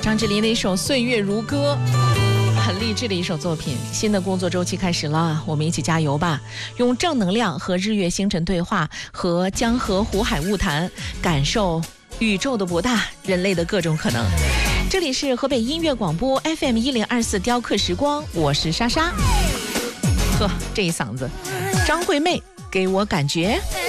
张智霖的一首《岁月如歌》，很励志的一首作品。新的工作周期开始了，我们一起加油吧！用正能量和日月星辰对话，和江河湖海物谈，感受宇宙的博大，人类的各种可能。这里是河北音乐广播 FM1024雕刻时光，我是莎莎。呵，这一嗓子，张惠妹给我感觉。